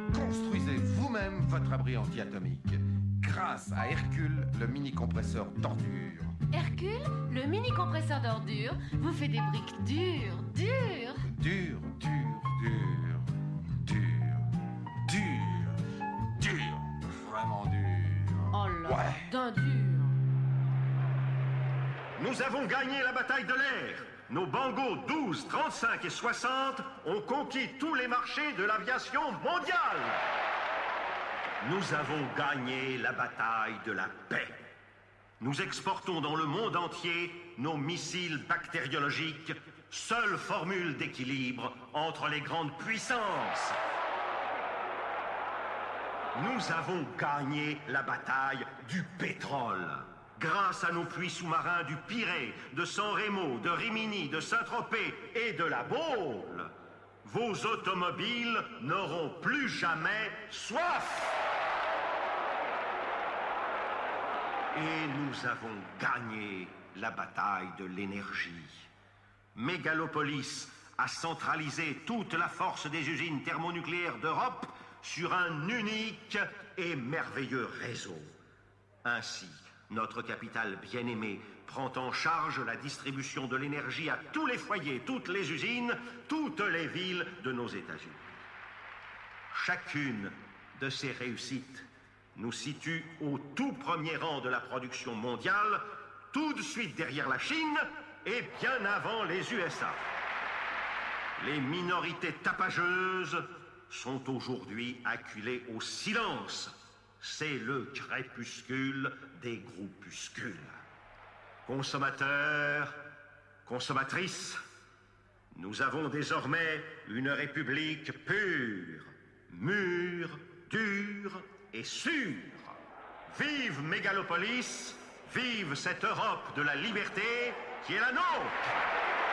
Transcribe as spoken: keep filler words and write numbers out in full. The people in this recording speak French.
Construisez vous-même votre abri anti-atomique grâce à Hercule, le mini-compresseur d'ordures. Hercule, le mini-compresseur d'ordures, vous fait des briques dures, dures. Dur, dur, dur, dur, dur, dur, vraiment dur. Oh là, Ouais. d'un dur. Nous avons gagné la bataille de l'air. Nos bangos douze, trente-cinq et soixante ont conquis tous les marchés de l'aviation mondiale. Nous avons gagné la bataille de la paix. Nous exportons dans le monde entier nos missiles bactériologiques, seule formule d'équilibre entre les grandes puissances. Nous avons gagné la bataille du pétrole. Grâce à nos puits sous-marins du Pirée, de San Remo, de Rimini, de Saint-Tropez et de la Baule, vos automobiles n'auront plus jamais soif. Et nous avons gagné la bataille de l'énergie. Mégalopolis a centralisé toute la force des usines thermonucléaires d'Europe sur un unique et merveilleux réseau. Ainsi, notre capitale bien-aimée prend en charge la distribution de l'énergie à tous les foyers, toutes les usines, toutes les villes de nos États-Unis. Chacune de ces réussites nous situe au tout premier rang de la production mondiale, tout de suite derrière la Chine et bien avant les U S A. Les minorités tapageuses sont aujourd'hui acculées au silence. C'est le crépuscule des groupuscules. Consommateurs, consommatrices, nous avons désormais une république pure, mûre, dure et sûre. Vive Mégalopolis, vive cette Europe de la liberté qui est la nôtre!